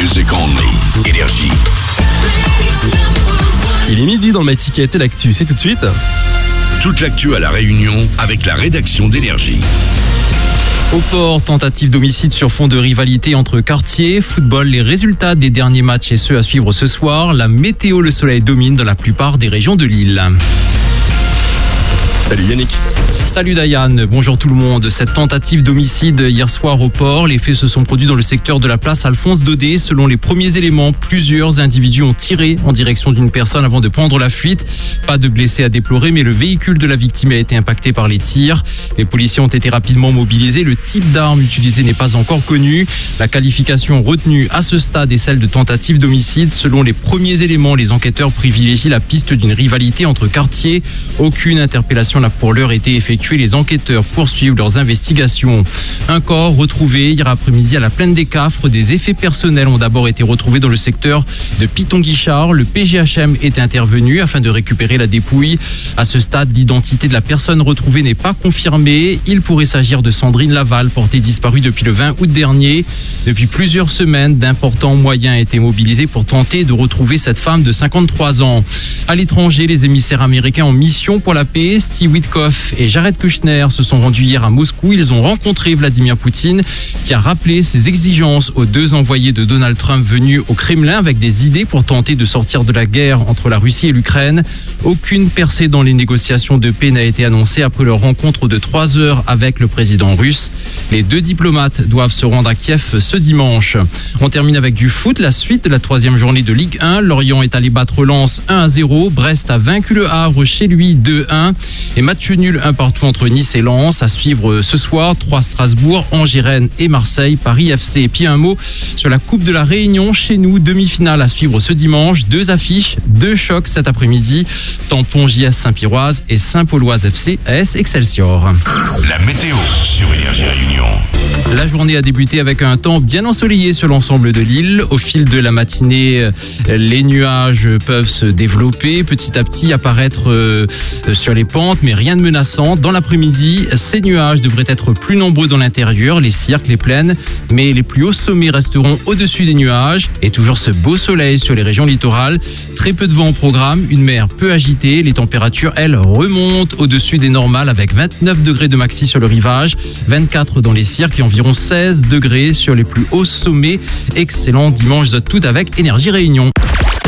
music only. Énergie. Il est midi dans ma étiquette et l'actu, c'est tout de suite. Toute l'actu à La Réunion avec la rédaction d'Énergie. Au port, tentative d'homicide sur fond de rivalité entre quartiers, football, les résultats des derniers matchs et ceux à suivre ce soir. La météo, le soleil domine dans la plupart des régions de l'île. Salut Yannick. Salut Diane, bonjour tout le monde. Cette tentative d'homicide hier soir au port, les faits se sont produits dans le secteur de la place Alphonse Daudet. Selon les premiers éléments, plusieurs individus ont tiré en direction d'une personne avant de prendre la fuite. Pas de blessés à déplorer, mais le véhicule de la victime a été impacté par les tirs. Les policiers ont été rapidement mobilisés. Le type d'arme utilisée n'est pas encore connu. La qualification retenue à ce stade est celle de tentative d'homicide. Selon les premiers éléments, les enquêteurs privilégient la piste d'une rivalité entre quartiers. Aucune interpellation n'a pour l'heure été effectuée. Les enquêteurs poursuivent leurs investigations. Un corps retrouvé hier après-midi à la plaine des Cafres. Des effets personnels ont d'abord été retrouvés dans le secteur de Piton-Guichard. Le PGHM est intervenu afin de récupérer la dépouille. À ce stade, l'identité de la personne retrouvée n'est pas confirmée. Il pourrait s'agir de Sandrine Laval, portée disparue depuis le 20 août dernier. Depuis plusieurs semaines, d'importants moyens ont été mobilisés pour tenter de retrouver cette femme de 53 ans. À l'étranger, les émissaires américains en mission pour la paix, Steve Witkoff et Jared Kushner se sont rendus hier à Moscou. Ils ont rencontré Vladimir Poutine qui a rappelé ses exigences aux deux envoyés de Donald Trump venus au Kremlin avec des idées pour tenter de sortir de la guerre entre la Russie et l'Ukraine. Aucune percée dans les négociations de paix n'a été annoncée après leur rencontre de 3 heures avec le président russe. Les deux diplomates doivent se rendre à Kiev ce dimanche. On termine avec du foot, la suite de la 3e journée de Ligue 1. Lorient est allé battre Lens 1-0. Brest a vaincu le Havre chez lui 2-1. Et match nul 1 partout entre Nice et Lens. À suivre ce soir, 3 Strasbourg, Angers, Rennes et Marseille, Paris FC. Et puis un mot sur la Coupe de la Réunion. Chez nous, demi-finale à suivre ce dimanche. 2 affiches, 2 chocs cet après-midi. Tampon JS Saint-Piroise et Saint-Pauloise FC AS Excelsior. La météo sur Énergie Réunion. La journée a débuté avec un temps bien ensoleillé sur l'ensemble de l'île. Au fil de la matinée, les nuages peuvent se développer, petit à petit apparaître sur les pentes, mais rien de menaçant. Dans l'après-midi, ces nuages devraient être plus nombreux dans l'intérieur, les cirques, les plaines, mais les plus hauts sommets resteront au-dessus des nuages. Et toujours ce beau soleil sur les régions littorales. Très peu de vent au programme, une mer peu agitée. Les températures, elles, remontent au-dessus des normales avec 29 degrés de maxi sur le rivage, 24 dans les cirques et environ 16 degrés sur les plus hauts sommets. Excellent dimanche tout avec Énergie Réunion.